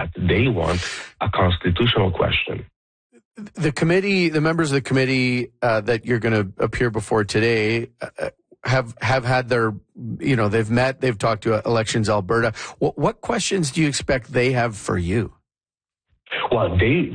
that. They want a constitutional question. The committee, the members of the committee that you're going to appear before today have had their, they've met, they've talked to Elections Alberta. What questions do you expect they have for you? Well, there's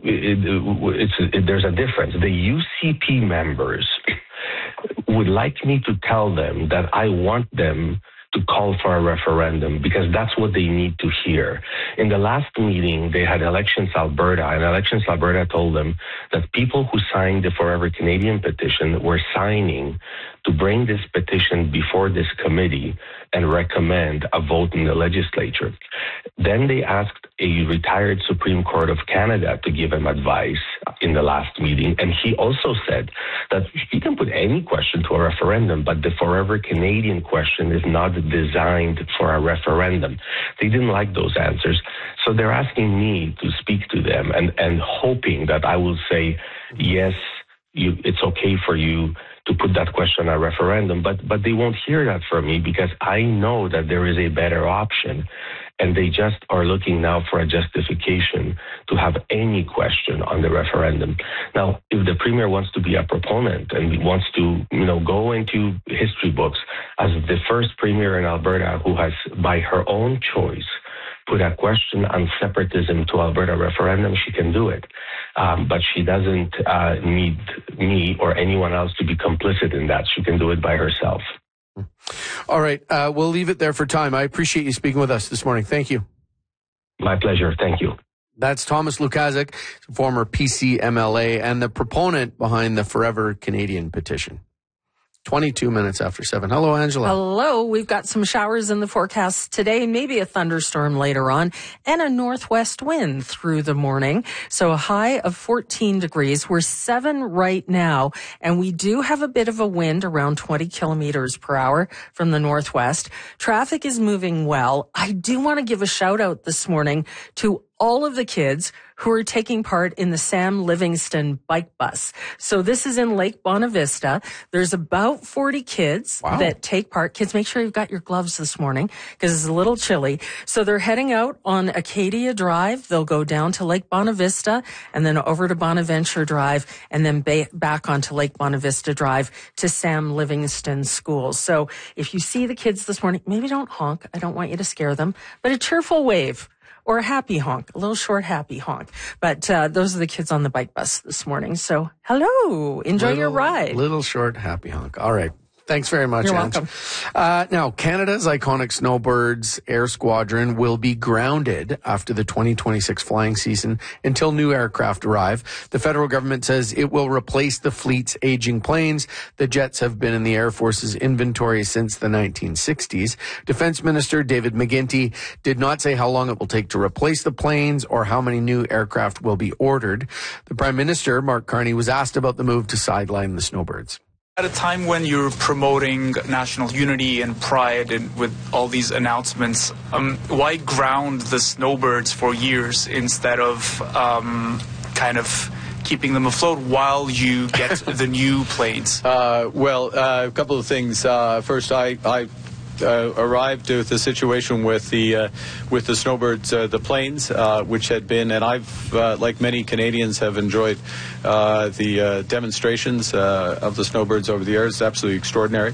a difference. The UCP members would like me to tell them that I want them to call for a referendum because that's what they need to hear. In the last meeting, they had Elections Alberta, and Elections Alberta told them that people who signed the Forever Canadian petition were signing to bring this petition before this committee and recommend a vote in the legislature. Then they asked a retired Supreme Court of Canada to give him advice in the last meeting, and he also said that you can put any question to a referendum, but the Forever Canadian question is not designed for a referendum. They didn't like those answers, so they're asking me to speak to them and hoping that I will say, yes, it's okay for you to put that question on a referendum, but they won't hear that from me because I know that there is a better option, and they just are looking now for a justification to have any question on the referendum. Now, if the Premier wants to be a proponent and wants to, go into history books as the first Premier in Alberta who has, by her own choice, put a question on separatism to Alberta referendum, she can do it. But she doesn't need me or anyone else to be complicit in that. She can do it by herself. All right. We'll leave it there for time. I appreciate you speaking with us this morning. Thank you. My pleasure. Thank you. That's Thomas Lukaszuk, former PC MLA and the proponent behind the Forever Canadian petition. 22 minutes after 7. Hello, Angela. Hello. We've got some showers in the forecast today, maybe a thunderstorm later on, and a northwest wind through the morning. So a high of 14 degrees. We're 7 right now, and we do have a bit of a wind around 20 kilometers per hour from the northwest. Traffic is moving well. I do want to give a shout out this morning to all of the kids who are taking part in the Sam Livingston bike bus. So this is in Lake Bonavista. There's about 40 kids that take part. Kids, make sure you've got your gloves this morning because it's a little chilly. So they're heading out on Acadia Drive. They'll go down to Lake Bonavista and then over to Bonaventure Drive and then back onto Lake Bonavista Drive to Sam Livingston School. So if you see the kids this morning, maybe don't honk. I don't want you to scare them, but a cheerful wave. Or a happy honk, a little short happy honk. But those are the kids on the bike bus this morning. So, hello. Enjoy your ride. Little short happy honk. All right. Thanks very much, You're Ange. welcome. Now, Canada's iconic Snowbirds Air Squadron will be grounded after the 2026 flying season until new aircraft arrive. The federal government says it will replace the fleet's aging planes. The jets have been in the Air Force's inventory since the 1960s. Defense Minister David McGuinty did not say how long it will take to replace the planes or how many new aircraft will be ordered. The Prime Minister, Mark Carney, was asked about the move to sideline the Snowbirds. At a time when you're promoting national unity and pride and with all these announcements, why ground the Snowbirds for years instead of kind of keeping them afloat while you get the new planes? A couple of things. First, I arrived with the situation with the Snowbirds, the planes, which had been, and I've, like many Canadians, have enjoyed the demonstrations of the Snowbirds over the years. It's absolutely extraordinary,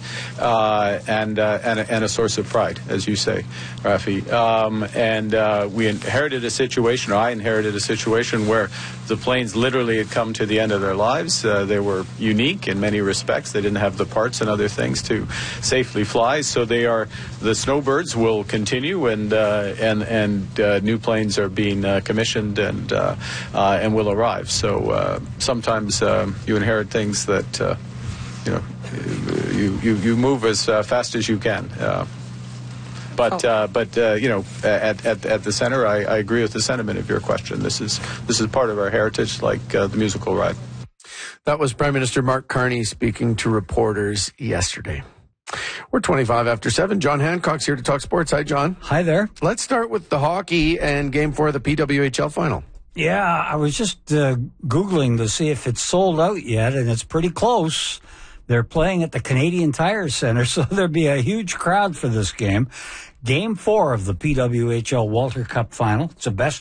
and a source of pride, as you say, Rafi. We inherited a situation, or I inherited a situation where the planes literally had come to the end of their lives. They were unique in many respects. They didn't have the parts and other things to safely fly, so the Snowbirds will continue, and new planes are being commissioned and will arrive. So sometimes you inherit things that you move as fast as you can. At the center, I agree with the sentiment of your question. This is part of our heritage, like the musical ride. That was Prime Minister Mark Carney speaking to reporters yesterday. We're 25 after 7. John Hancock's here to talk sports. Hi, John. Hi there. Let's start with the hockey and Game 4 of the PWHL final. Yeah, I was just Googling to see if it's sold out yet, and it's pretty close. They're playing at the Canadian Tire Center, so there'll be a huge crowd for this game. Game 4 of the PWHL Walter Cup final. It's a best